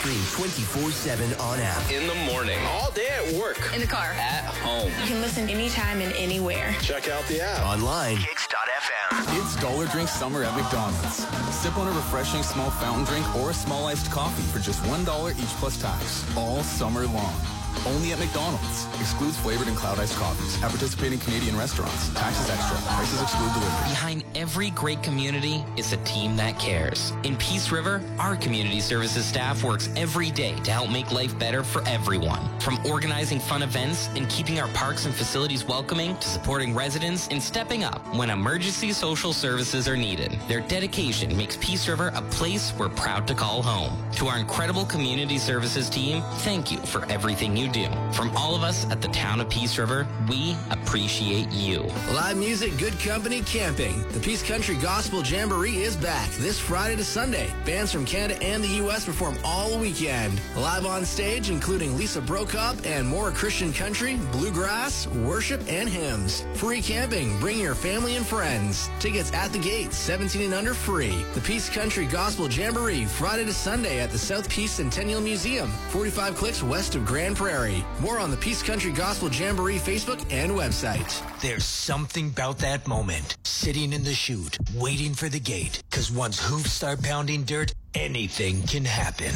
stream 24/7 on app. In the morning. All day at work. In the car. At home. You can listen anytime and anywhere. Check out the app. Online. Kicks.fm. It's Dollar Drink Summer at McDonald's. Sip on a refreshing small fountain drink or a small iced coffee for just $1 each plus tax. All summer long. Only at McDonald's. Excludes flavored and cloud iced coffees. At participating Canadian restaurants. Taxes extra. Prices exclude delivery. Behind every great community is a team that cares. In Peace River, our community services staff works every day to help make life better for everyone. From organizing fun events and keeping our parks and facilities welcoming to supporting residents and stepping up when emergency social services are needed. Their dedication makes Peace River a place we're proud to call home. To our incredible community services team, thank you for everything you do. From all of us at the town of Peace River, we appreciate you. Live music, good company, camping. The Peace Country Gospel Jamboree is back this Friday to Sunday. Bands from Canada and the U.S. perform all weekend. Live on stage, including Lisa Brokop and more Christian country, bluegrass, worship, and hymns. Free camping. Bring your family and friends. Tickets at the gate, 17 and under free. The Peace Country Gospel Jamboree, Friday to Sunday at the South Peace Centennial Museum, 45 clicks west of Grand Prairie. More on the Peace Country Gospel Jamboree Facebook and website. There's something about that moment, sitting in the chute, waiting for the gate. Because once hoofs start pounding dirt, anything can happen.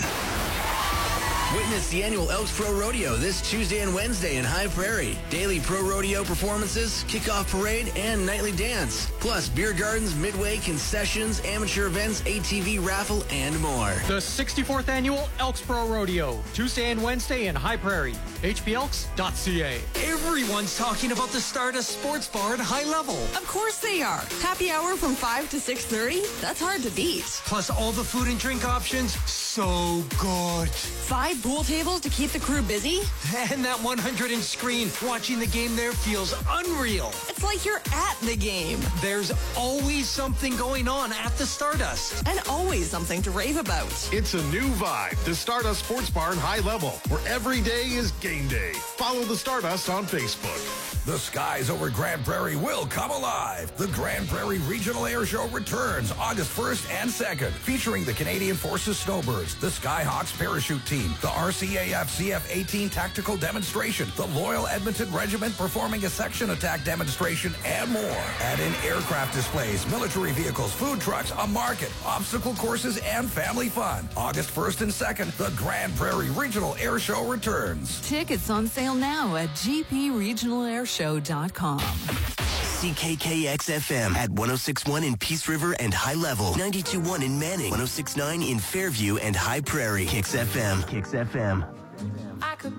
Witness the annual Elks Pro Rodeo this Tuesday and Wednesday in High Prairie. Daily Pro Rodeo performances, kickoff parade, and nightly dance. Plus beer gardens, midway concessions, amateur events, ATV raffle, and more. The 64th annual Elks Pro Rodeo, Tuesday and Wednesday in High Prairie. hplks.ca. Everyone's talking about the Stardust Sports Bar at High Level. Of course they are. Happy hour from 5 to 6:30? That's hard to beat. Plus all the food and drink options, so good. 5 pool tables to keep the crew busy? And that 100-inch screen, watching the game there feels unreal. It's like you're at the game. There's always something going on at the Stardust. And always something to rave about. It's a new vibe. The Stardust Sports Bar in High Level, where every day is game day. Follow the Stardust on Facebook. The skies over Grand Prairie will come alive. The Grand Prairie Regional Air Show returns August 1st and 2nd, featuring the Canadian Forces Snowbirds, the Skyhawks Parachute Team, the RCAF CF-18 Tactical Demonstration, the Loyal Edmonton Regiment performing a section attack demonstration, and more. Add in aircraft displays, military vehicles, food trucks, a market, obstacle courses, and family fun. August 1st and 2nd, the Grand Prairie Regional Air Show returns. Tickets on sale now at gpregionalairshow.com. CKKX-FM at 106.1 in Peace River and High Level, 92.1 in Manning, 106.9 in Fairview and High Prairie. Kicks FM. Kicks FM.